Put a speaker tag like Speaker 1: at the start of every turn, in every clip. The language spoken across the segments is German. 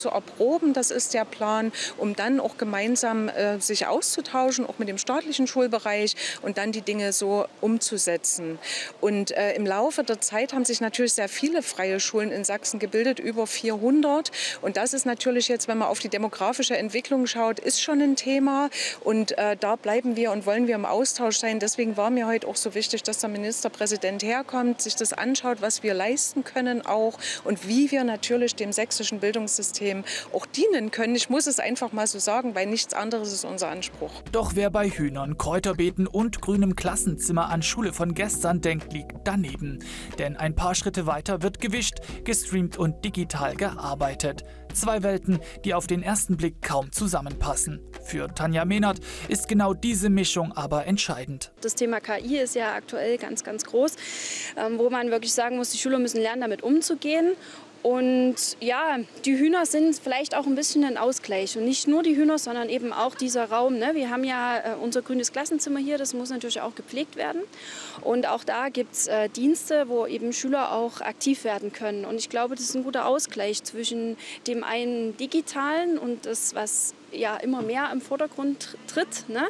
Speaker 1: zu erproben, das ist der Plan, um dann auch gemeinsam sich auszutauschen, auch mit dem staatlichen Schulbereich und dann die Dinge so umzusetzen. Und im Laufe der Zeit haben sich natürlich sehr viele freie Schulen in Sachsen gebildet, über 400. Und das ist natürlich jetzt, wenn man auf die demografische Entwicklung schaut, ist schon ein Thema. Und da bleiben wir und wollen wir im Austausch sein. Deswegen war mir heute auch so wichtig, dass der Ministerpräsident herkommt, sich das anschaut, was wir leisten können auch und wie wir natürlich dem sächsischen Bildungssystem auch dienen können. Ich muss es einfach mal so sagen, weil nichts anderes ist unser Anspruch.
Speaker 2: Doch wer bei Hühnern, Kräuterbeeten und grünem Klassenzimmer an Schule von gestern denkt, liegt daneben. Denn ein paar Schritte weiter wird gewischt, gestreamt und digital gearbeitet. Zwei Welten, die auf den ersten Blick kaum zusammenpassen. Für Tanja Mehnert ist genau diese Mischung aber entscheidend.
Speaker 3: Das Thema KI ist ja aktuell ganz, ganz groß, wo man wirklich sagen muss, die Schüler müssen lernen, damit umzugehen. Und ja, die Hühner sind vielleicht auch ein bisschen ein Ausgleich. Und nicht nur die Hühner, sondern eben auch dieser Raum. Ne? Wir haben ja unser grünes Klassenzimmer hier, das muss natürlich auch gepflegt werden. Und auch da gibt es Dienste, wo eben Schüler auch aktiv werden können. Und ich glaube, das ist ein guter Ausgleich zwischen dem einen Digitalen und das, was ja immer mehr im Vordergrund tritt. Ne?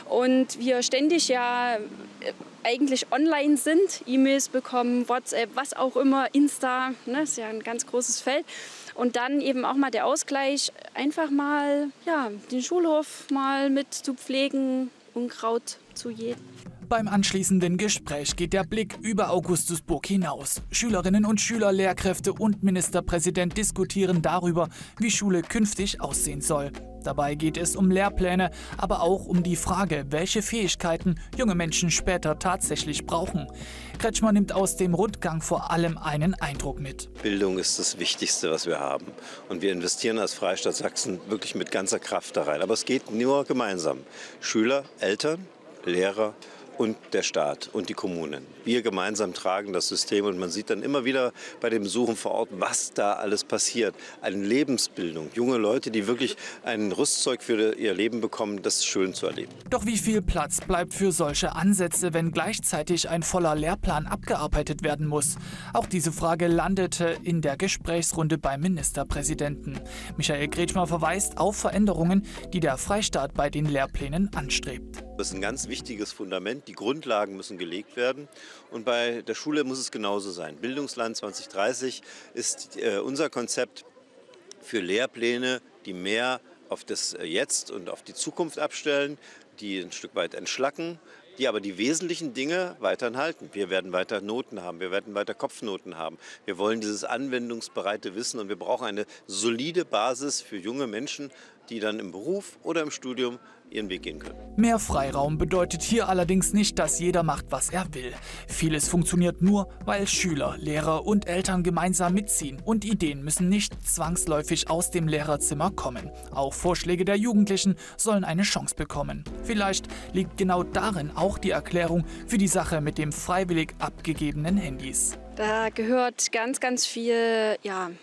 Speaker 3: Und wir ständig ja eigentlich online sind, E-Mails bekommen, WhatsApp, was auch immer, Insta, ne, ist ja ein ganz großes Feld. Und dann eben auch mal der Ausgleich, einfach mal ja, den Schulhof mal mit zu pflegen, Unkraut zu jäten.
Speaker 2: Beim anschließenden Gespräch geht der Blick über Augustusburg hinaus. Schülerinnen und Schüler, Lehrkräfte und Ministerpräsident diskutieren darüber, wie Schule künftig aussehen soll. Dabei geht es um Lehrpläne, aber auch um die Frage, welche Fähigkeiten junge Menschen später tatsächlich brauchen. Kretschmer nimmt aus dem Rundgang vor allem einen Eindruck mit.
Speaker 4: Bildung ist das Wichtigste, was wir haben. Und wir investieren als Freistaat Sachsen wirklich mit ganzer Kraft da rein. Aber es geht nur gemeinsam. Schüler, Eltern, Lehrer und der Staat und die Kommunen. Wir gemeinsam tragen das System und man sieht dann immer wieder bei dem Besuchen vor Ort, was da alles passiert. Eine Lebensbildung, junge Leute, die wirklich ein Rüstzeug für ihr Leben bekommen, das ist schön zu erleben.
Speaker 2: Doch wie viel Platz bleibt für solche Ansätze, wenn gleichzeitig ein voller Lehrplan abgearbeitet werden muss? Auch diese Frage landete in der Gesprächsrunde beim Ministerpräsidenten. Michael Kretschmer verweist auf Veränderungen, die der Freistaat bei den Lehrplänen anstrebt.
Speaker 4: Das ist ein ganz wichtiges Fundament. Die Grundlagen müssen gelegt werden. Und bei der Schule muss es genauso sein. Bildungsland 2030 ist unser Konzept für Lehrpläne, die mehr auf das Jetzt und auf die Zukunft abstellen, die ein Stück weit entschlacken, die aber die wesentlichen Dinge weiterhin halten. Wir werden weiter Noten haben, wir werden weiter Kopfnoten haben. Wir wollen dieses anwendungsbereite Wissen und wir brauchen eine solide Basis für junge Menschen, die dann im Beruf oder im Studium ihren Weg gehen können.
Speaker 2: Mehr Freiraum bedeutet hier allerdings nicht, dass jeder macht, was er will. Vieles funktioniert nur, weil Schüler, Lehrer und Eltern gemeinsam mitziehen. Und Ideen müssen nicht zwangsläufig aus dem Lehrerzimmer kommen. Auch Vorschläge der Jugendlichen sollen eine Chance bekommen. Vielleicht liegt genau darin auch die Erklärung für die Sache mit dem freiwillig abgegebenen Handys.
Speaker 3: Da gehört ganz, ganz viel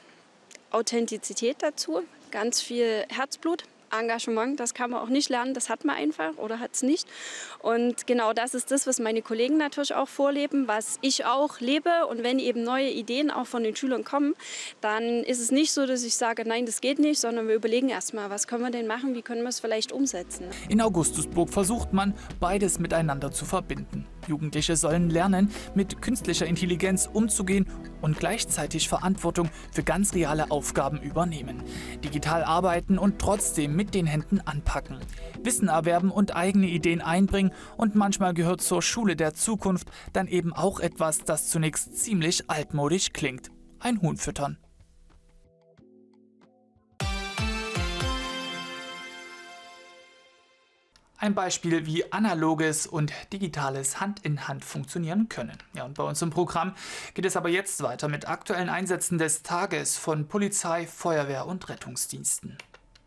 Speaker 3: Authentizität dazu, ganz viel Herzblut. Engagement, das kann man auch nicht lernen, das hat man einfach oder hat es nicht. Und genau das ist das, was meine Kollegen natürlich auch vorleben, was ich auch lebe. Und wenn eben neue Ideen auch von den Schülern kommen, dann ist es nicht so, dass ich sage, nein, das geht nicht, sondern wir überlegen erstmal, was können wir denn machen, wie können wir es vielleicht umsetzen.
Speaker 2: In Augustusburg versucht man, beides miteinander zu verbinden. Jugendliche sollen lernen, mit künstlicher Intelligenz umzugehen und gleichzeitig Verantwortung für ganz reale Aufgaben übernehmen. Digital arbeiten und trotzdem mit den Händen anpacken. Wissen erwerben und eigene Ideen einbringen und manchmal gehört zur Schule der Zukunft dann eben auch etwas, das zunächst ziemlich altmodisch klingt. Ein Huhn füttern. Ein Beispiel, wie analoges und digitales Hand in Hand funktionieren können. Ja, und bei uns im Programm geht es aber jetzt weiter mit aktuellen Einsätzen des Tages von Polizei, Feuerwehr und Rettungsdiensten.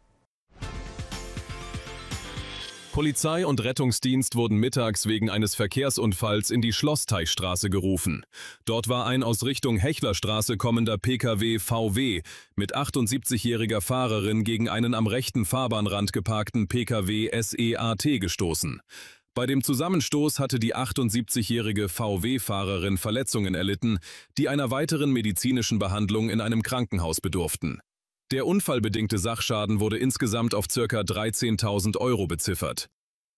Speaker 5: Polizei und Rettungsdienst wurden mittags wegen eines Verkehrsunfalls in die Schlossteichstraße gerufen. Dort war ein aus Richtung Hechlerstraße kommender Pkw VW mit 78-jähriger Fahrerin gegen einen am rechten Fahrbahnrand geparkten Pkw SEAT gestoßen. Bei dem Zusammenstoß hatte die 78-jährige VW-Fahrerin Verletzungen erlitten, die einer weiteren medizinischen Behandlung in einem Krankenhaus bedurften. Der unfallbedingte Sachschaden wurde insgesamt auf ca. 13.000 € beziffert.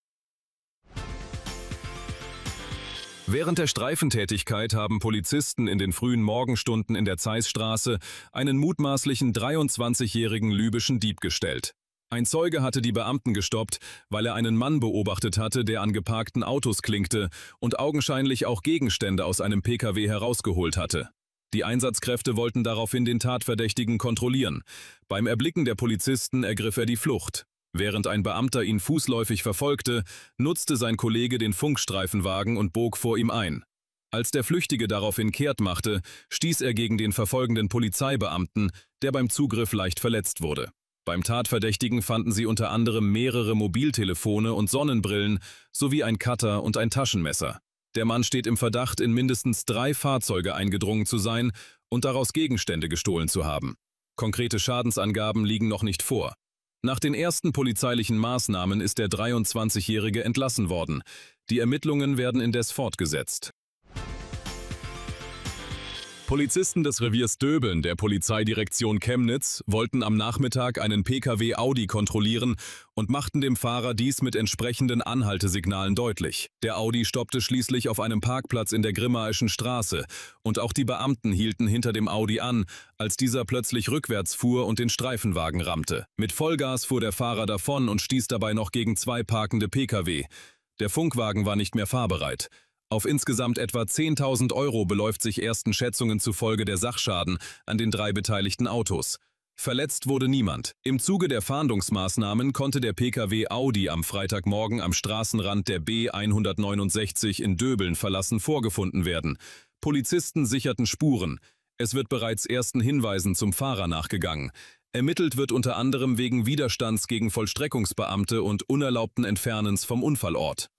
Speaker 5: Während der Streifentätigkeit haben Polizisten in den frühen Morgenstunden in der Zeissstraße einen mutmaßlichen 23-jährigen libyschen Dieb gestellt. Ein Zeuge hatte die Beamten gestoppt, weil er einen Mann beobachtet hatte, der an geparkten Autos klinkte und augenscheinlich auch Gegenstände aus einem PKW herausgeholt hatte. Die Einsatzkräfte wollten daraufhin den Tatverdächtigen kontrollieren. Beim Erblicken der Polizisten ergriff er die Flucht. Während ein Beamter ihn fußläufig verfolgte, nutzte sein Kollege den Funkstreifenwagen und bog vor ihm ein. Als der Flüchtige daraufhin kehrt machte, stieß er gegen den verfolgenden Polizeibeamten, der beim Zugriff leicht verletzt wurde. Beim Tatverdächtigen fanden sie unter anderem mehrere Mobiltelefone und Sonnenbrillen sowie ein Cutter und ein Taschenmesser. Der Mann steht im Verdacht, in mindestens 3 Fahrzeuge eingedrungen zu sein und daraus Gegenstände gestohlen zu haben. Konkrete Schadensangaben liegen noch nicht vor. Nach den ersten polizeilichen Maßnahmen ist der 23-Jährige entlassen worden. Die Ermittlungen werden indes fortgesetzt. Polizisten des Reviers Döbeln der Polizeidirektion Chemnitz wollten am Nachmittag einen PKW Audi kontrollieren und machten dem Fahrer dies mit entsprechenden Anhaltesignalen deutlich. Der Audi stoppte schließlich auf einem Parkplatz in der Grimmaischen Straße und auch die Beamten hielten hinter dem Audi an, als dieser plötzlich rückwärts fuhr und den Streifenwagen rammte. Mit Vollgas fuhr der Fahrer davon und stieß dabei noch gegen 2 parkende PKW. Der Funkwagen war nicht mehr fahrbereit. Auf insgesamt etwa 10.000 € beläuft sich ersten Schätzungen zufolge der Sachschaden an den 3 beteiligten Autos. Verletzt wurde niemand. Im Zuge der Fahndungsmaßnahmen konnte der PKW Audi am Freitagmorgen am Straßenrand der B169 in Döbeln verlassen vorgefunden werden. Polizisten sicherten Spuren. Es wird bereits ersten Hinweisen zum Fahrer nachgegangen. Ermittelt wird unter anderem wegen Widerstands gegen Vollstreckungsbeamte und unerlaubten Entfernens vom Unfallort.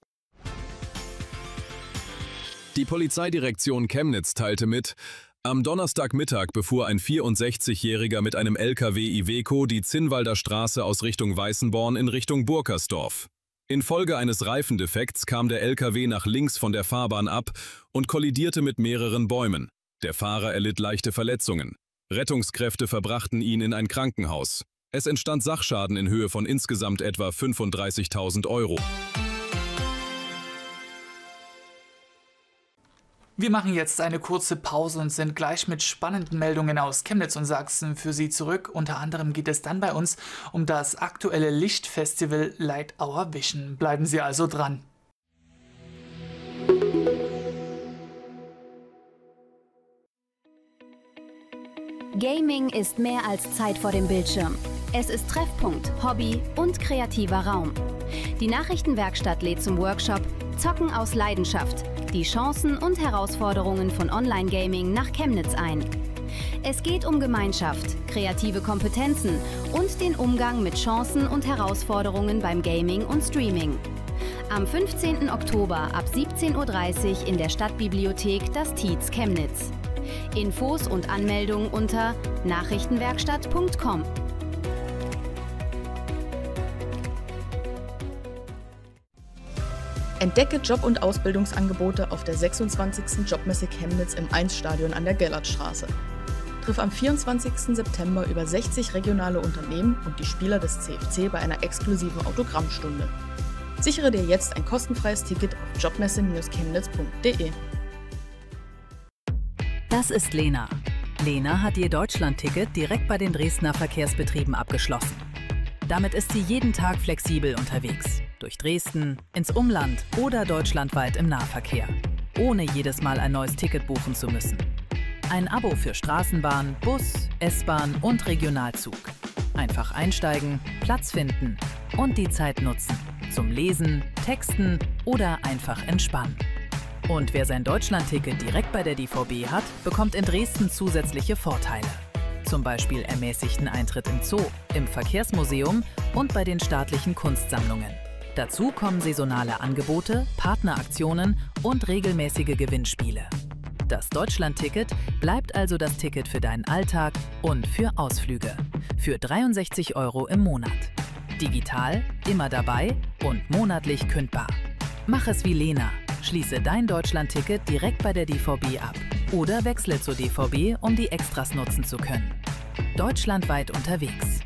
Speaker 5: Die Polizeidirektion Chemnitz teilte mit: Am Donnerstagmittag befuhr ein 64-Jähriger mit einem LKW Iveco die Zinnwalder Straße aus Richtung Weißenborn in Richtung Burkersdorf. Infolge eines Reifendefekts kam der LKW nach links von der Fahrbahn ab und kollidierte mit mehreren Bäumen. Der Fahrer erlitt leichte Verletzungen. Rettungskräfte verbrachten ihn in ein Krankenhaus. Es entstand Sachschaden in Höhe von insgesamt etwa 35.000 €.
Speaker 2: Wir machen jetzt eine kurze Pause und sind gleich mit spannenden Meldungen aus Chemnitz und Sachsen für Sie zurück. Unter anderem geht es dann bei uns um das aktuelle Lichtfestival Light Our Vision. Bleiben Sie also dran.
Speaker 6: Gaming ist mehr als Zeit vor dem Bildschirm. Es ist Treffpunkt, Hobby und kreativer Raum. Die Nachrichtenwerkstatt lädt zum Workshop Zocken aus Leidenschaft, die Chancen und Herausforderungen von Online-Gaming nach Chemnitz ein. Es geht um Gemeinschaft, kreative Kompetenzen und den Umgang mit Chancen und Herausforderungen beim Gaming und Streaming. Am 15. Oktober ab 17:30 Uhr in der Stadtbibliothek das Tietz Chemnitz. Infos und Anmeldungen unter nachrichtenwerkstatt.com.
Speaker 7: Entdecke Job- und Ausbildungsangebote auf der 26. Jobmesse Chemnitz im 1-Stadion an der Gellertstraße. Triff am 24. September über 60 regionale Unternehmen und die Spieler des CFC bei einer exklusiven Autogrammstunde. Sichere dir jetzt ein kostenfreies Ticket auf jobmesse-chemnitz.de.
Speaker 8: Das ist Lena. Lena hat ihr Deutschland-Ticket direkt bei den Dresdner Verkehrsbetrieben abgeschlossen. Damit ist sie jeden Tag flexibel unterwegs. Durch Dresden, ins Umland oder deutschlandweit im Nahverkehr. Ohne jedes Mal ein neues Ticket buchen zu müssen. Ein Abo für Straßenbahn, Bus, S-Bahn und Regionalzug. Einfach einsteigen, Platz finden und die Zeit nutzen. Zum Lesen, Texten oder einfach entspannen. Und wer sein Deutschland-Ticket direkt bei der DVB hat, bekommt in Dresden zusätzliche Vorteile. Zum Beispiel ermäßigten Eintritt im Zoo, im Verkehrsmuseum und bei den staatlichen Kunstsammlungen. Dazu kommen saisonale Angebote, Partneraktionen und regelmäßige Gewinnspiele. Das Deutschland-Ticket bleibt also das Ticket für deinen Alltag und für Ausflüge. Für 63 € im Monat. Digital, immer dabei und monatlich kündbar. Mach es wie Lena. Schließe dein Deutschland-Ticket direkt bei der DVB ab. Oder wechsle zur DVB, um die Extras nutzen zu können. Deutschlandweit unterwegs.